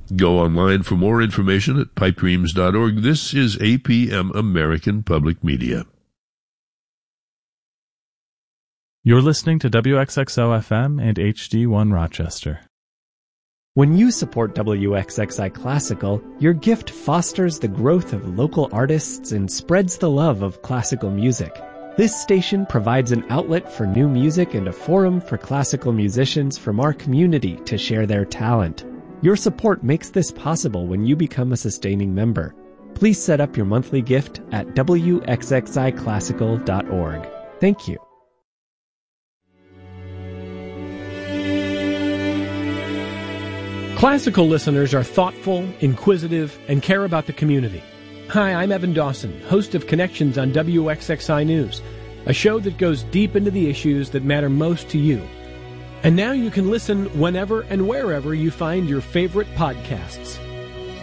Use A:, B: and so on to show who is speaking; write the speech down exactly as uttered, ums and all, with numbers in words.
A: Go online for more information at pipe dreams dot org. This is A P M American Public Media.
B: You're listening to W X X O F M and H D one Rochester.
C: When you support W X X I Classical, your gift fosters the growth of local artists and spreads the love of classical music. This station provides an outlet for new music and a forum for classical musicians from our community to share their talent. Your support makes this possible when you become a sustaining member. Please set up your monthly gift at W X X I classical dot org. Thank you.
D: Classical listeners are thoughtful, inquisitive, and care about the community. Hi, I'm Evan Dawson, host of Connections on W X X I News, a show that goes deep into the issues that matter most to you. And now you can listen whenever and wherever you find your favorite podcasts.